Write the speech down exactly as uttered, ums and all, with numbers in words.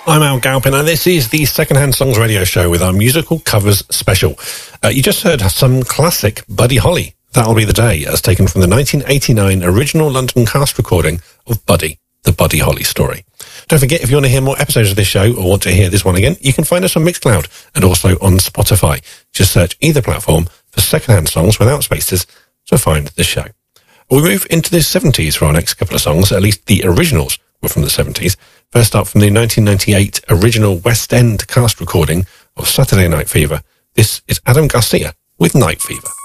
I'm Al Galpin, and this is the Secondhand Songs radio show with our musical covers special. Uh, you just heard some classic Buddy Holly, That'll Be the Day, as taken from the nineteen eighty-nine original London cast recording of Buddy, the Buddy Holly story. Don't forget, if you want to hear more episodes of this show or want to hear this one again, you can find us on Mixcloud and also on Spotify. Just search either platform for Secondhand Songs without spaces to find the show. We move into the seventies for our next couple of songs, at least the originals were from the seventies. First up, from the nineteen ninety-eight original West End cast recording of Saturday Night Fever, this is Adam Garcia with Night Fever.